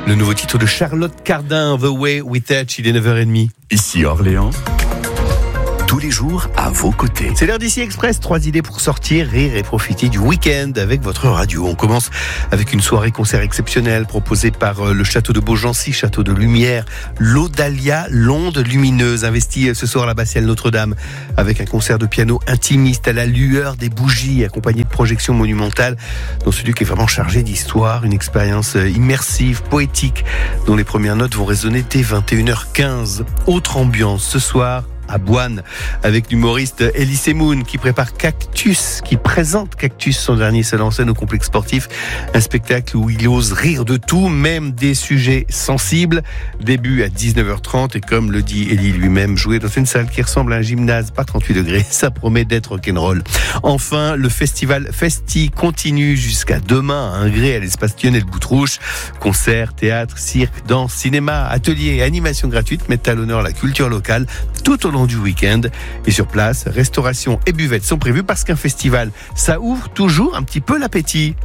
Le nouveau titre de Charlotte Cardin, The Way We Touch, il est 9h30. Ici Orléans, tous les jours à vos côtés. C'est l'heure d'Ici Express, 3 idées pour sortir, rire et profiter du week-end avec votre radio. On commence avec une soirée-concert exceptionnelle proposée par le château de Beaugency, château de lumière, l'Odalia, l'onde lumineuse, investie ce soir à l'abbatiale Notre-Dame avec un concert de piano intimiste à la lueur des bougies, accompagné de projections monumentales dans ce lieu qui est vraiment chargé d'histoire, une expérience immersive, poétique, dont les premières notes vont résonner dès 21h15. Autre ambiance ce soir à Boine, avec l'humoriste Elie Semoun qui prépare Cactus, qui présente Cactus, son dernier seul en scène au complexe sportif. Un spectacle où il ose rire de tout, même des sujets sensibles. Début à 19h30 et comme le dit Elie lui-même, jouer dans une salle qui ressemble à un gymnase, pas 38 degrés, ça promet d'être rock'n'roll. Enfin, le festival Festi continue jusqu'à demain à Ingré, à l'espace Lionel Boutrouche. Concerts, théâtre, cirque, danse, cinéma, ateliers et animations gratuites mettent à l'honneur la culture locale tout au long du week-end. Et sur place, restauration et buvettes sont prévues parce qu'un festival, ça ouvre toujours un petit peu l'appétit.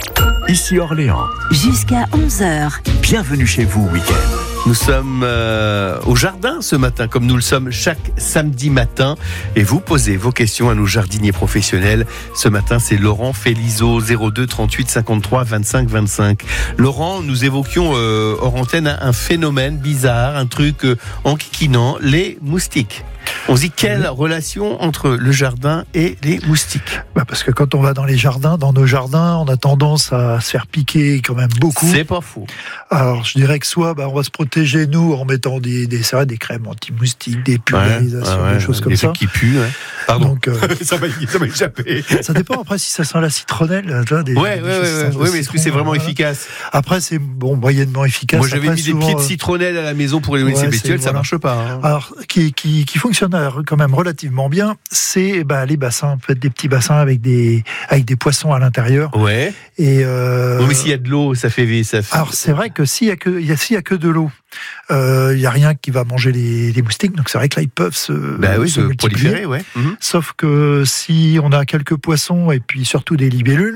Ici Orléans, jusqu'à 11h. bienvenue chez vous week-end. Nous sommes au jardin ce matin, comme nous le sommes chaque samedi matin. Et vous posez vos questions à nos jardiniers professionnels. Ce matin, c'est Laurent Félizeau, 02 38 53 25 25. Laurent, nous évoquions hors antenne un phénomène bizarre, un truc enquiquinant, les moustiques. On se dit quelle relation entre le jardin et les moustiques? Parce que quand on va dans les jardins, dans nos jardins, on a tendance à se faire piquer quand même beaucoup. C'est pas faux. Alors je dirais que soit on va se protéger nous en mettant des crèmes anti-moustiques, des pulvérisations, des choses comme des ça. trucs qui puent. Ouais. Pardon. Donc, ça m'a échappé. Ça dépend après si ça sent la citronnelle. Oui, mais est-ce que c'est vraiment efficace? Après c'est moyennement efficace. Moi j'avais après, mis des pieds de citronnelle à la maison pour éloigner ces bestioles, ça marche pas. Hein. Alors qui fonctionne quand même relativement bien, c'est les bassins, peut-être des petits bassins avec des poissons à l'intérieur. Ouais. Et mais s'il y a de l'eau, ça fait. Alors c'est vrai que s'il y a que de l'eau, il y a rien qui va manger les moustiques, donc c'est vrai que là ils peuvent se multiplier. Proliférer, ouais. Sauf que si on a quelques poissons et puis surtout des libellules,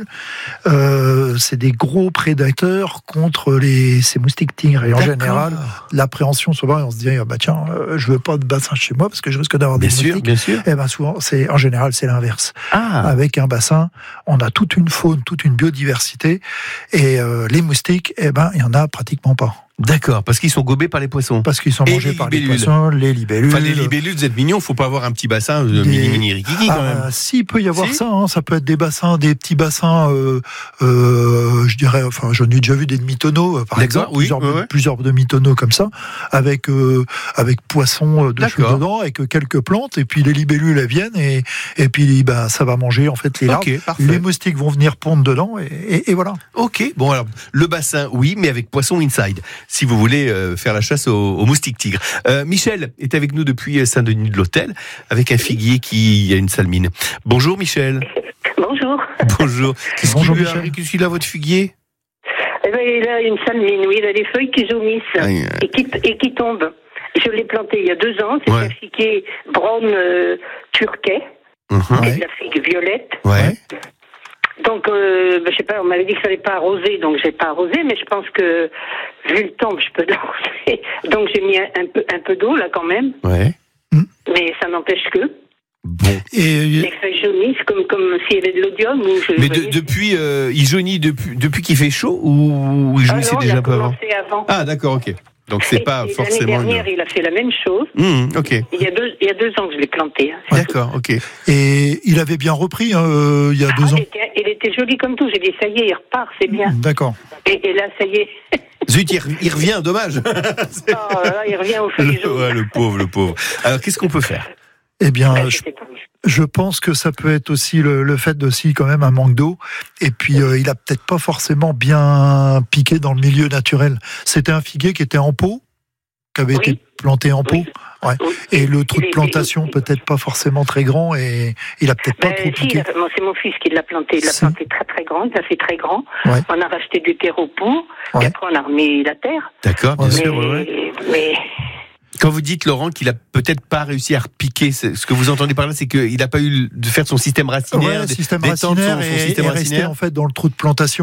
c'est des gros prédateurs contre ces moustiques tigres. Et en général, l'appréhension souvent, on se dit je veux pas de bassin chez moi parce que je risque d'avoir des moustiques. Bien sûr. Et souvent, en général, c'est l'inverse. Avec un bassin, on a toute une faune, toute une biodiversité, et les moustiques, il y en a pratiquement pas. D'accord, parce qu'ils sont gobés par les poissons. Parce qu'ils sont mangés par les poissons, les libellules. Les libellules, vous êtes mignons, faut pas avoir un petit bassin mini rikiki quand même. Si, il peut y avoir ça, ça peut être des petits bassins, je dirais, j'en ai déjà vu des demi-tonneaux, par exemple, plusieurs demi-tonneaux comme ça, avec poissons dessus dedans, avec quelques plantes, et puis les libellules, elles viennent, et puis ça va manger en fait les larves. Les moustiques vont venir pondre dedans, et voilà. Ok, bon alors, le bassin, oui, mais avec poisson inside. Si vous voulez faire la chasse aux moustiques tigres. Michel est avec nous depuis Saint-Denis de l'Hôtel, avec un figuier qui a une sale mine. Bonjour Michel. Bonjour. Bonjour. Qu'est-ce qu'il a votre figuier? Il a une sale mine, oui, il a des feuilles qui jaunissent et qui tombent. Je l'ai planté il y a 2 ans, c'est un figuier brown turquet, et de la figue violette. Ouais. Donc, je sais pas, on m'avait dit qu'il fallait pas arroser, donc j'ai pas arrosé, mais je pense que, vu le temps, je peux l'arroser. Donc j'ai mis un peu d'eau, là, quand même. Ouais. Mais ça n'empêche que. Bon. Les feuilles jaunissent comme s'il y avait de l'odium. Mais depuis, il jaunit depuis qu'il fait chaud, ou il jaunissait déjà un peu avant? Avant. Ah, d'accord, ok. Donc c'est pas forcément. L'année dernière, il a fait la même chose. Ok. Il y a 2 ans que je l'ai planté. D'accord, ok. Et il avait bien repris il y a 2 ans. Il était joli comme tout. J'ai dit ça y est, il repart, c'est bien. D'accord. Et là, ça y est. Zut, il revient, dommage. Là, il revient au feuilles jaunes. Ouais, le pauvre. Alors qu'est-ce qu'on peut faire? Eh bien, je pense que ça peut être aussi le fait aussi quand même un manque d'eau. Et puis, il a peut-être pas forcément bien piqué dans le milieu naturel. C'était un figuier qui était en pot, qui avait été planté en pot. Ouais. Et le trou de plantation peut-être pas forcément très grand, et il a peut-être pas trop piqué. C'est mon fils qui l'a planté. Il l'a planté très très grand. Il a fait très grand. Ouais. On a racheté du terreau pour. Et après, on a remis la terre. D'accord, bien sûr. Mais... Quand vous dites, Laurent, qu'il a peut-être pas réussi à repiquer, ce que vous entendez par là, c'est qu'il n'a pas eu de faire son système racinaire, le système racinaire est resté en fait dans le trou de plantation.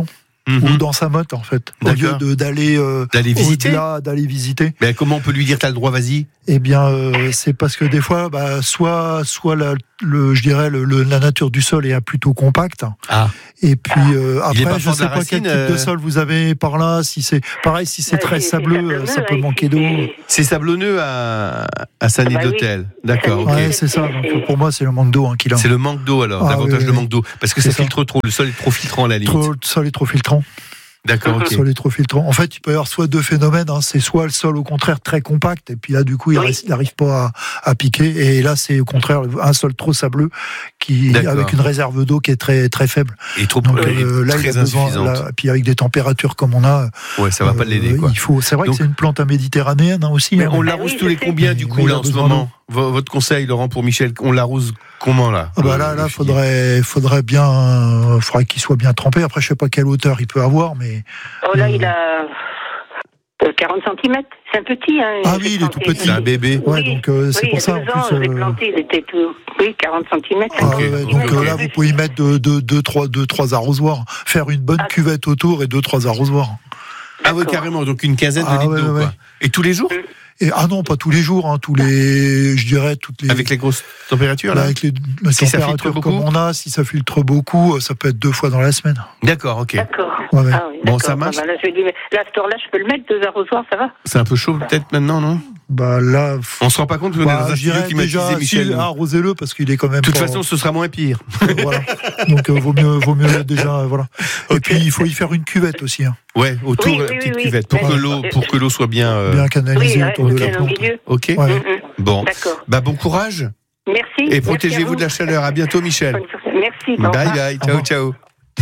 ou dans sa motte, en fait. D'accord. Au lieu d'aller d'aller visiter. Mais comment on peut lui dire t'as le droit, vas-y? Eh bien, c'est parce que des fois, soit je dirais la nature du sol est plutôt compacte. Ah. Et puis après, je ne sais pas quel type de sol vous avez par là. Si c'est pareil, si c'est très sableux, ça peut manquer d'eau. C'est sablonneux à Saint-Denis-d'Hôtel. Oui. D'accord. Okay. Ouais, c'est ça. Donc, pour moi, c'est le manque d'eau qu'il a. C'est le manque d'eau alors, davantage le manque d'eau, parce que ça filtre trop. Le sol est trop filtrant à la limite. Le sol est trop filtrant. D'accord, ok. Le sol est trop filtrant. En fait, il peut y avoir soit deux phénomènes. C'est soit le sol, au contraire, très compact, et puis là, du coup, il n'arrive pas à piquer. Et là, c'est au contraire un sol trop sableux, avec une réserve d'eau qui est très, très faible. Et trop, donc, là, il a besoin. Puis avec des températures comme on a, ça va pas l'aider. Quoi. C'est vrai que c'est une plante méditerranéenne aussi. Mais on l'arrose tous les combien du coup là en ce moment? Votre conseil, Laurent, pour Michel, on l'arrose comment là? Là, faudrait qu'il soit bien trempé. Après, je sais pas quelle hauteur il peut avoir, mais. Là, il a 40 cm. C'est un petit. Hein, oui, il est tout petit. C'est un bébé. Ouais, donc c'est pour ça. Je l'ai planté, il était tout. Oui, 40 cm. Donc là, vous pouvez y mettre 2-3 arrosoirs. Faire une bonne cuvette autour et 2-3 arrosoirs. Ah oui, carrément. Donc une quinzaine de litres d'eau. Quoi. Et tous les jours? Non, pas tous les jours, je dirais toutes les. Avec les grosses températures là. Avec les températures comme on a, si ça filtre beaucoup, ça peut être 2 fois dans la semaine. D'accord, ok. D'accord. Ouais. Ah oui, bon, ça marche. Là, je dis, mais là, à cette heure-là, je peux le mettre 2 arrosoirs, ça va? C'est un peu chaud peut-être maintenant, non? Là, on se rend pas compte que dans un studio climatisé, Michel. Arrosez-le parce qu'il est quand même. De toute façon, ce sera moins pire. Voilà. Donc vaut mieux déjà, voilà. Okay. Et puis il faut y faire une cuvette aussi. Hein. Ouais, autour de la petite cuvette pour que l'eau soit bien canalisée autour de la plante. Ok. Ouais. Bon. D'accord. Bon courage. Merci. Et protégez-vous de la chaleur. À bientôt, Michel. Merci. Bye bye. Ciao, ciao.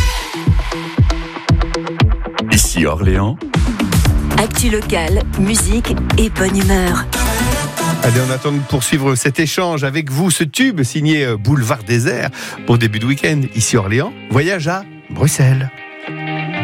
Ici Orléans. Actu locale, musique et bonne humeur. Allez, on attend de poursuivre cet échange avec vous, ce tube signé Boulevard Désert pour début de week-end. Ici Orléans, voyage à Bruxelles.